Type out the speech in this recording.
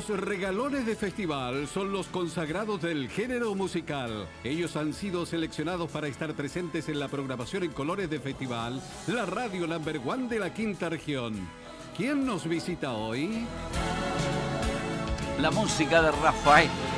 Los regalones de festival son los consagrados del género musical. Ellos han sido seleccionados para estar presentes en la programación en colores de festival, la radio number one de la quinta región. ¿Quién nos visita hoy? La música de Rafael